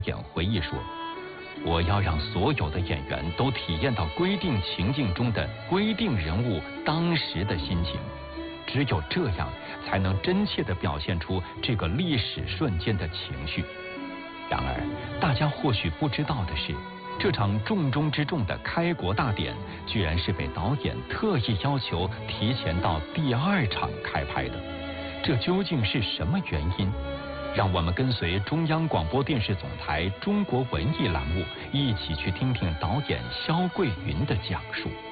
演回忆说：“我要让所有的演员都体验到规定情境中的规定人物当时的心情，只有这样才能真切地表现出这个历史瞬间的情绪。”然而，大家或许不知道的是，这场重中之重的开国大典，居然是被导演特意要求提前到第2场开拍的。这究竟是什么原因？让我们跟随中央广播电视总台中国文艺栏目，一起去听听导演肖桂云的讲述。